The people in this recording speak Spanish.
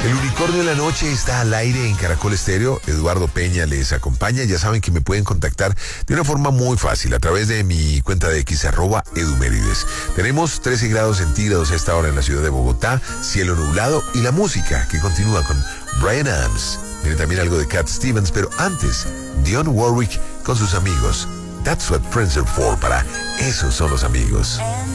El unicornio de la noche está al aire en Caracol Estéreo. Eduardo Peña les acompaña. Ya saben que me pueden contactar de una forma muy fácil a través de mi cuenta de X, @edumérides. Tenemos 13 grados centígrados a esta hora en la ciudad de Bogotá, cielo nublado y la música que continúa con Bryan Adams. Tiene también algo de Cat Stevens, pero antes, Dionne Warwick con sus amigos. That's what friends are for. Para esos son los amigos.